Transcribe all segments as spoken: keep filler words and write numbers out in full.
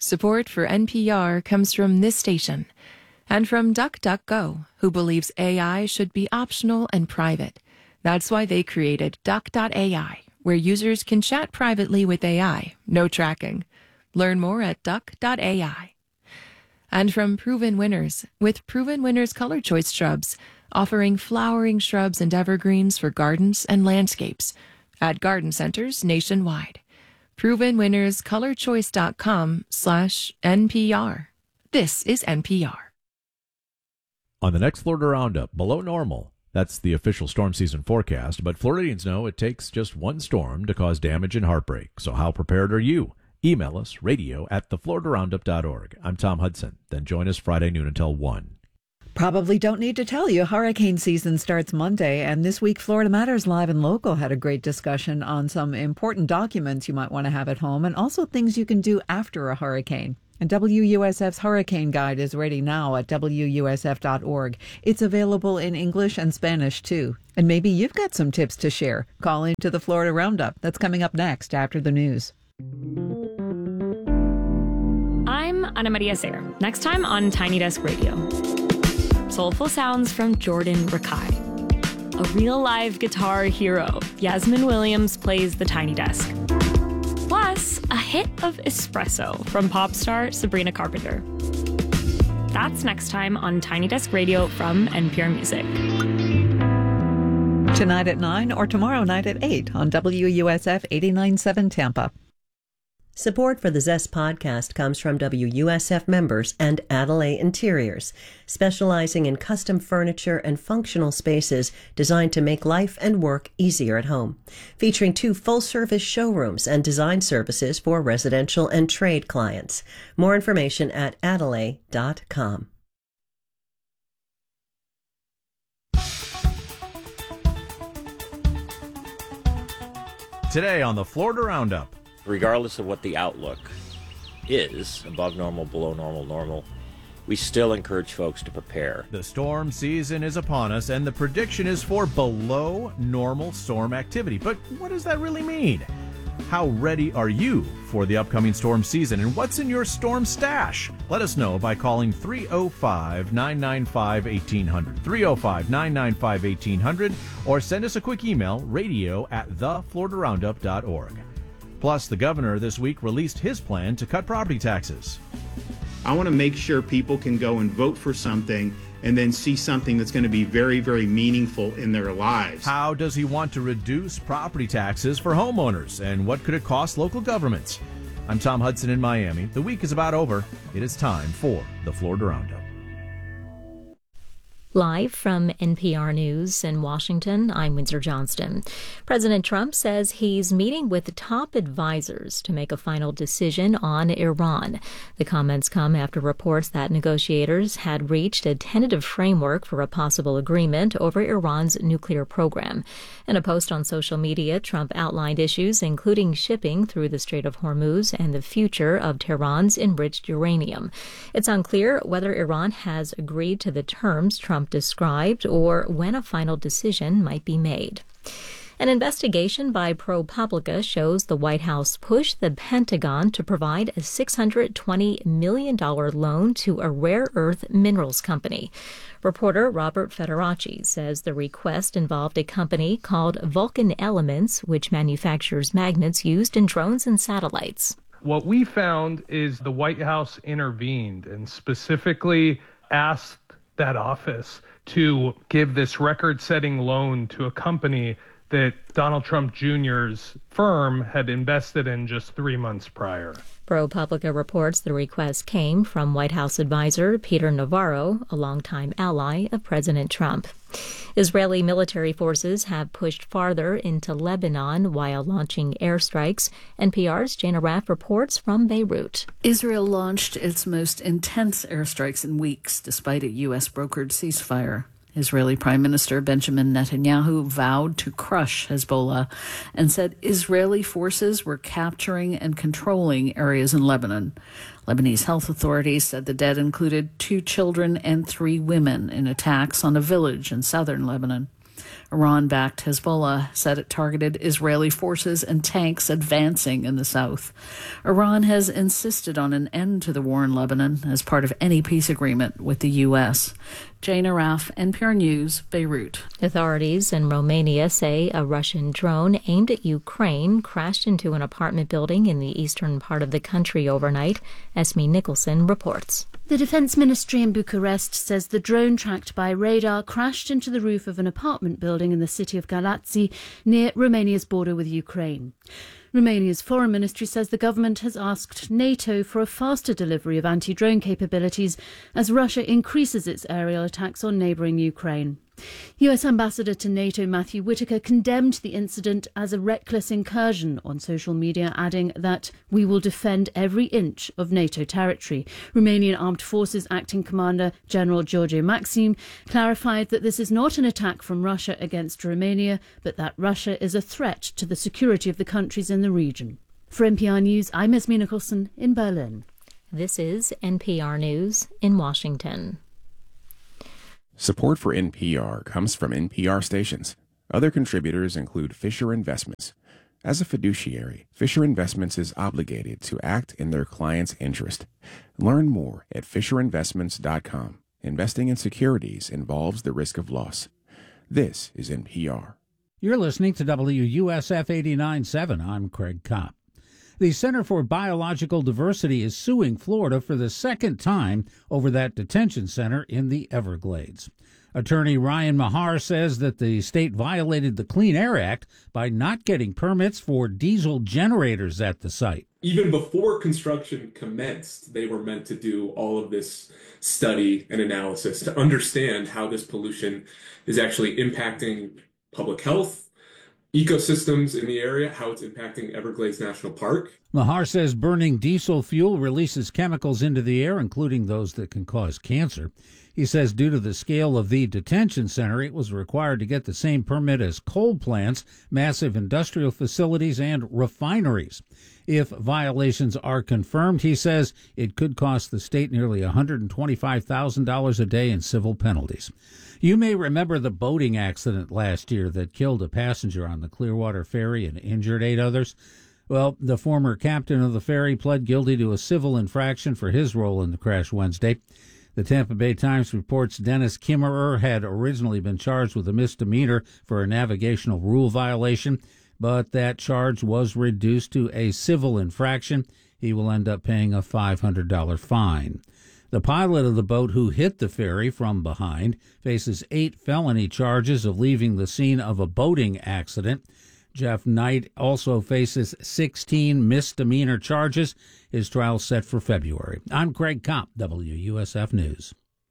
Support for N P R comes from this station and from DuckDuckGo, who believes A I should be optional and private. That's why they created Duck dot A I, where users can chat privately with A I, no tracking. Learn more at Duck dot A I. And from Proven Winners, with Proven Winners Color Choice Shrubs, offering flowering shrubs and evergreens for gardens and landscapes at garden centers nationwide. Proven Winners Color Choice dot com slash N P R. This is N P R. On the next Florida Roundup, below normal. That's the official storm season forecast, but Floridians know it takes just one storm to cause damage and heartbreak. So how prepared are you? Email us, radio at the florida roundup dot org. I'm Tom Hudson. Then join us Friday noon until one. Probably don't need to tell you, hurricane season starts Monday, and this week Florida Matters Live and Local had a great discussion on some important documents you might want to have at home and also things you can do after a hurricane. And W U S F's Hurricane Guide is ready now at W U S F dot org. It's available in English and Spanish, too. And maybe you've got some tips to share. Call into the Florida Roundup. That's coming up next after the news. I'm Ana Maria Sayre. Next time on Tiny Desk Radio. Soulful sounds from Jordan Rakai. A real live guitar hero, Yasmin Williams plays the Tiny Desk. Plus, a hit of espresso from pop star Sabrina Carpenter. That's next time on Tiny Desk Radio from N P R Music. Tonight at nine or tomorrow night at eight on W U S F eighty-nine point seven Tampa. Support for the Zest podcast comes from W U S F members and Adelaide Interiors, specializing in custom furniture and functional spaces designed to make life and work easier at home. Featuring two full-service showrooms and design services for residential and trade clients. More information at adelaide dot com. Today on the Florida Roundup. Regardless of what the outlook is, above normal, below normal, normal, we still encourage folks to prepare. The storm season is upon us, and the prediction is for below normal storm activity. But what does that really mean? How ready are you for the upcoming storm season, and what's in your storm stash? Let us know by calling three oh five, nine nine five, one eight hundred, three oh five, nine nine five, one eight hundred, or send us a quick email, radio at the florida roundup dot org. Plus, the governor this week released his plan to cut property taxes. I want to make sure people can go and vote for something and then see something that's going to be very, very meaningful in their lives. How does he want to reduce property taxes for homeowners, and what could it cost local governments? I'm Tom Hudson in Miami. The week is about over. It is time for the Florida Roundup. Live from N P R News in Washington, I'm Windsor Johnston. President Trump says he's meeting with top advisors to make a final decision on Iran. The comments come after reports that negotiators had reached a tentative framework for a possible agreement over Iran's nuclear program. In a post on social media, Trump outlined issues including shipping through the Strait of Hormuz and the future of Tehran's enriched uranium. It's unclear whether Iran has agreed to the terms Trump described or when a final decision might be made. An investigation by ProPublica shows the White House pushed the Pentagon to provide a six hundred twenty million dollars loan to a rare earth minerals company. Reporter Robert Federaci says the request involved a company called Vulcan Elements, which manufactures magnets used in drones and satellites. What we found is the White House intervened and specifically asked that office to give this record-setting loan to a company that Donald Trump Junior's firm had invested in just three months prior. ProPublica reports the request came from White House advisor Peter Navarro, a longtime ally of President Trump. Israeli military forces have pushed farther into Lebanon while launching airstrikes. N P R's Jana Raff reports from Beirut. Israel launched its most intense airstrikes in weeks, despite a U S brokered ceasefire. Israeli Prime Minister Benjamin Netanyahu vowed to crush Hezbollah and said Israeli forces were capturing and controlling areas in Lebanon. Lebanese health authorities said the dead included two children and three women in attacks on a village in southern Lebanon. Iran-backed Hezbollah said it targeted Israeli forces and tanks advancing in the south. Iran has insisted on an end to the war in Lebanon as part of any peace agreement with the U S. Jane Araf, N P R News, Beirut. Authorities in Romania say a Russian drone aimed at Ukraine crashed into an apartment building in the eastern part of the country overnight. Esme Nicholson reports. The Defence Ministry in Bucharest says the drone tracked by radar crashed into the roof of an apartment building in the city of Galați, near Romania's border with Ukraine. Romania's foreign ministry says the government has asked NATO for a faster delivery of anti-drone capabilities as Russia increases its aerial attacks on neighbouring Ukraine. U S Ambassador to NATO Matthew Whitaker condemned the incident as a reckless incursion on social media, adding that we will defend every inch of NATO territory. Romanian Armed Forces Acting Commander General George Maxim clarified that this is not an attack from Russia against Romania, but that Russia is a threat to the security of the countries in the region. For N P R News, I'm Esme Nicholson in Berlin. This is N P R News in Washington. Support for N P R comes from N P R stations. Other contributors include Fisher Investments. As a fiduciary, Fisher Investments is obligated to act in their client's interest. Learn more at fisher investments dot com. Investing in securities involves the risk of loss. This is N P R. You're listening to W U S F eighty-nine point seven. I'm Craig Kopp. The Center for Biological Diversity is suing Florida for the second time over that detention center in the Everglades. Attorney Ryan Mahar says that the state violated the Clean Air Act by not getting permits for diesel generators at the site. Even before construction commenced, they were meant to do all of this study and analysis to understand how this pollution is actually impacting public health, ecosystems in the area, how it's impacting Everglades National Park. Mahar says burning diesel fuel releases chemicals into the air, including those that can cause cancer. He says due to the scale of the detention center, it was required to get the same permit as coal plants, massive industrial facilities, and refineries. If violations are confirmed, he says it could cost the state nearly one hundred twenty-five thousand dollars a day in civil penalties. You may remember the boating accident last year that killed a passenger on the Clearwater Ferry and injured eight others. Well, the former captain of the ferry pled guilty to a civil infraction for his role in the crash Wednesday. The Tampa Bay Times reports Dennis Kimmerer had originally been charged with a misdemeanor for a navigational rule violation, but that charge was reduced to a civil infraction. He will end up paying a five hundred dollars fine. The pilot of the boat who hit the ferry from behind faces eight felony charges of leaving the scene of a boating accident. Jeff Knight also faces sixteen misdemeanor charges. His trial set for February. I'm Craig Kopp, W U S F News.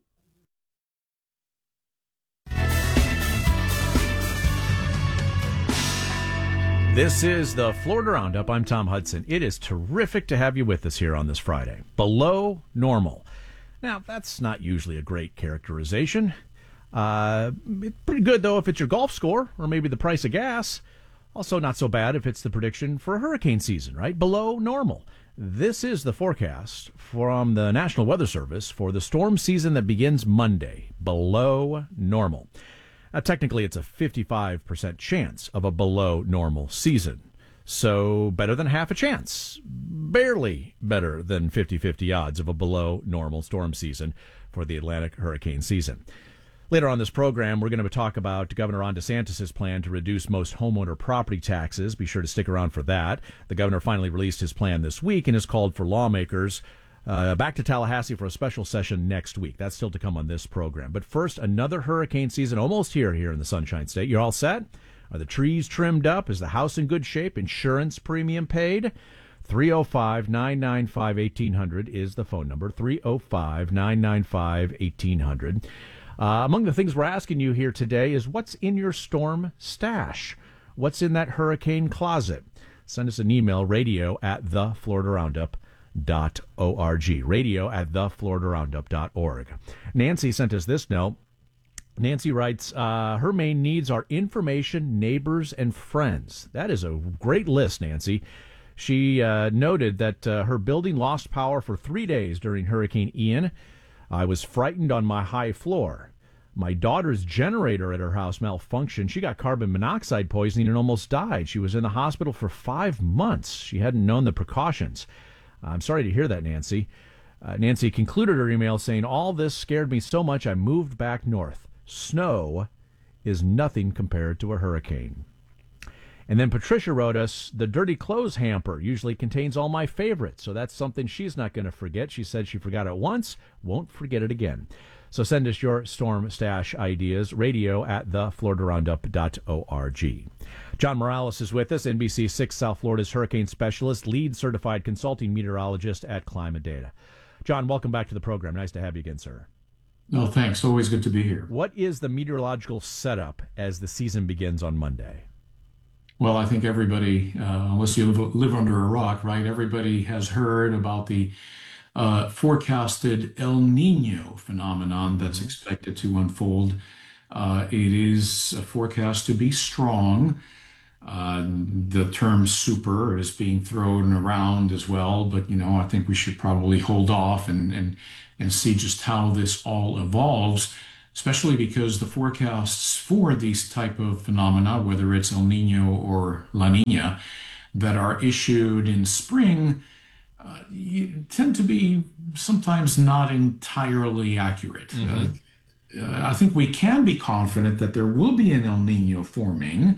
This is the Florida Roundup. I'm Tom Hudson. It is terrific to have you with us here on this Friday. Below normal. Now, that's not usually a great characterization. Uh, it's pretty good, though, if it's your golf score or maybe the price of gas. Also not so bad if it's the prediction for a hurricane season, right? Below normal. This is the forecast from the National Weather Service for the storm season that begins Monday. Below normal. Now, technically, it's a fifty-five percent chance of a below normal season. So better than half a chance. Barely better than fifty-fifty odds of a below normal storm season for the Atlantic hurricane season. Later on this program, we're going to talk about Governor Ron DeSantis' plan to reduce most homeowner property taxes. Be sure to stick around for that. The governor finally released his plan this week and has called for lawmakers uh, back to Tallahassee for a special session next week. That's still to come on this program. But first, another hurricane season almost here here in the Sunshine State. You're all set? Are the trees trimmed up? Is the house in good shape? Insurance premium paid? three oh five, nine nine five, eighteen hundred is the phone number. three oh five, nine nine five, eighteen hundred. Uh, among the things we're asking you here today is what's in your storm stash? What's in that hurricane closet? Send us an email, radio at the florida roundup dot org. Radio at the florida roundup dot org. Nancy sent us this note. Nancy writes, uh, her main needs are information, neighbors, and friends. That is a great list, Nancy. She uh, noted that uh, her building lost power for three days during Hurricane Ian. I was frightened on my high floor. My daughter's generator at her house malfunctioned. She got carbon monoxide poisoning and almost died. She was in the hospital for five months. She hadn't known the precautions. I'm sorry to hear that, Nancy. Uh, Nancy concluded her email saying, all this scared me so much I moved back north. Snow is nothing compared to a hurricane. And then Patricia wrote us, the dirty clothes hamper usually contains all my favorites, so that's something she's not going to forget. She said she forgot it once, won't forget it again. So send us your storm stash ideas, radio at the florida roundup dot org. John Morales is with us, N B C six South Florida's hurricane specialist, lead certified consulting meteorologist at Climate Data. John, welcome back to the program. Nice to have you again, sir. No, thanks. Always good to be here. What is the meteorological setup as the season begins on Monday? Well, I think everybody, uh, unless you live, live under a rock, right, everybody has heard about the uh, forecasted El Nino phenomenon that's expected to unfold. Uh, it is forecast to be strong. Uh, the term super is being thrown around as well, but, you know, I think we should probably hold off and, and, and see just how this all evolves, especially because the forecasts for these type of phenomena, whether it's El Nino or La Nina, that are issued in spring, uh, tend to be sometimes not entirely accurate. Mm-hmm. uh, I think we can be confident that there will be an El Nino forming,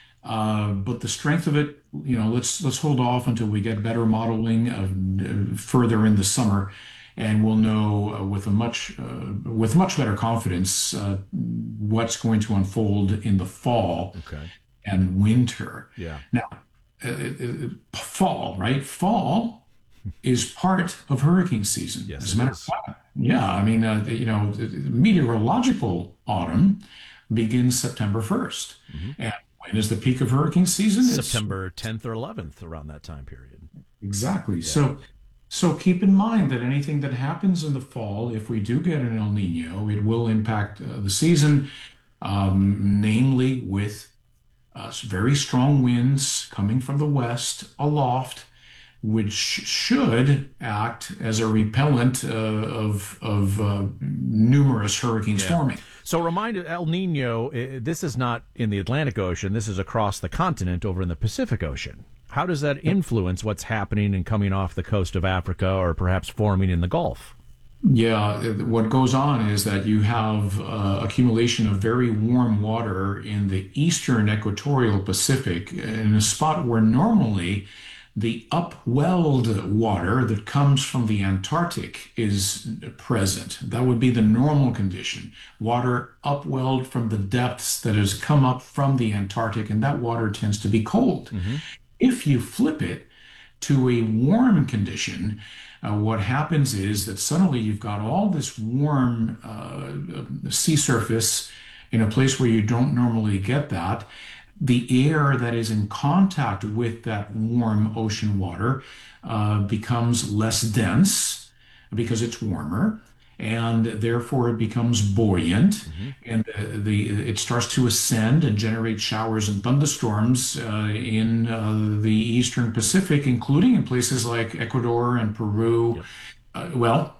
uh, but the strength of it, you know, let's let's hold off until we get better modeling of, uh, further in the summer. And we'll know uh, with a much uh, with much better confidence uh, what's going to unfold in the fall okay. and winter. Yeah. Now, uh, uh, fall, right? Fall is part of hurricane season. Yes, As a matter of fact, yeah. I mean, uh, you know, meteorological autumn begins September first, mm-hmm. and when is the peak of hurricane season? September tenth or eleventh, around that time period. Exactly. Yeah. So. So keep in mind that anything that happens in the fall, if we do get an El Nino, it will impact uh, the season, um, namely with uh, very strong winds coming from the west aloft, which should act as a repellent uh, of, of uh, numerous hurricanes yeah. forming. So remind El Nino, this is not in the Atlantic Ocean, this is across the continent over in the Pacific Ocean. How does that influence what's happening and coming off the coast of Africa or perhaps forming in the Gulf? Yeah, what goes on is that you have uh, accumulation of very warm water in the eastern equatorial Pacific in a spot where normally the upwelled water that comes from the Antarctic is present. That would be the normal condition. Water upwelled from the depths that has come up from the Antarctic, and that water tends to be cold. Mm-hmm. If you flip it to a warm condition, uh, what happens is that suddenly you've got all this warm uh, sea surface in a place where you don't normally get that. The air that is in contact with that warm ocean water uh, becomes less dense because it's warmer, and therefore it becomes buoyant, mm-hmm. and the, the it starts to ascend and generate showers and thunderstorms uh, in uh, the eastern Pacific, including in places like Ecuador and Peru. Yep. Uh, well,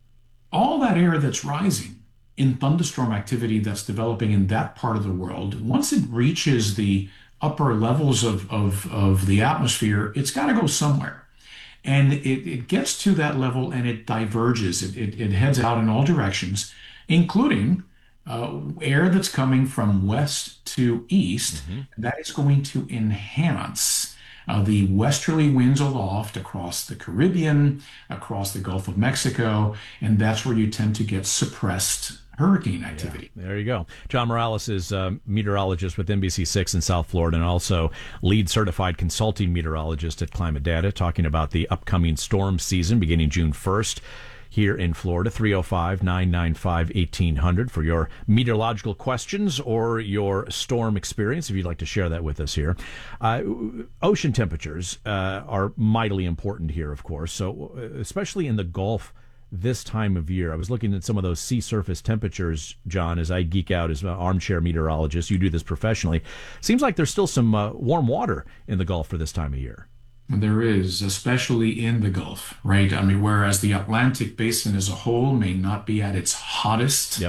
all that air that's rising in thunderstorm activity that's developing in that part of the world, once it reaches the upper levels of, of, of the atmosphere, it's got to go somewhere. And it, it gets to that level and it diverges. It, it, it heads out in all directions, including uh, air that's coming from west to east. Mm-hmm. That is going to enhance uh, the westerly winds aloft across the Caribbean, across the Gulf of Mexico, and that's where you tend to get suppressed hurricane activity. Yeah, there you go. John Morales is a meteorologist with N B C six in South Florida and also lead certified consulting meteorologist at Climate Data, talking about the upcoming storm season beginning June first here in Florida. Three oh five, nine nine five, eighteen hundred for your meteorological questions or your storm experience, if you'd like to share that with us here. Uh, ocean temperatures uh, are mightily important here, of course, so especially in the Gulf this time of year. I was looking at some of those sea surface temperatures, John, as I geek out as an armchair meteorologist. You do this professionally. Seems like there's still some uh, warm water in the Gulf for this time of year. There is, especially in the Gulf, right? I mean, whereas the Atlantic basin as a whole may not be at its hottest, yep.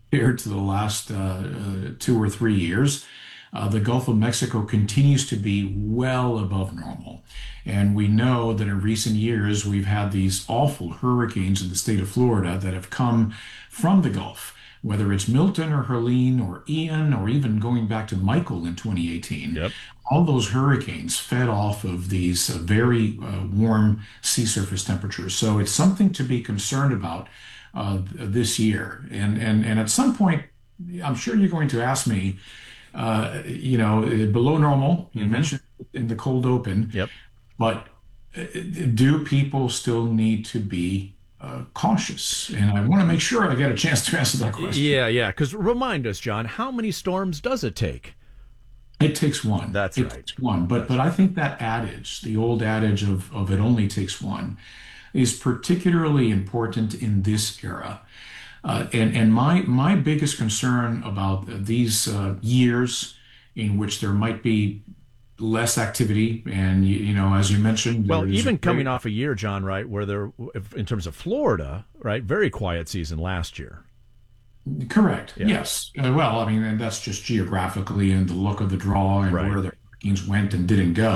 compared to the last uh, uh, two or three years. Uh, the Gulf of Mexico continues to be well above normal. And we know that in recent years, we've had these awful hurricanes in the state of Florida that have come from the Gulf, whether it's Milton or Helene or Ian, or even going back to Michael in twenty eighteen. Yep. All those hurricanes fed off of these uh, very uh, warm sea surface temperatures. So it's something to be concerned about uh, this year. And, and, and at some point, I'm sure you're going to ask me, uh, you know, below normal, you mm-hmm. mentioned in the cold open, yep. but do people still need to be Uh, cautious? And I want to make sure I get a chance to answer that question. Yeah, yeah. Because remind us, John, how many storms does it take? It takes one. That's it right. Takes one. But but I think that adage, the old adage of, of it only takes one, is particularly important in this era. Uh, and and my my biggest concern about these uh, years in which there might be less activity, and you, you know, as you mentioned, well, even coming off a year, John, right, where there, in terms of Florida, right, very quiet season last year. Correct. Yeah. Yes. Uh, well, I mean, and that's just geographically and the look of the draw and right. where the hurricanes went and didn't go.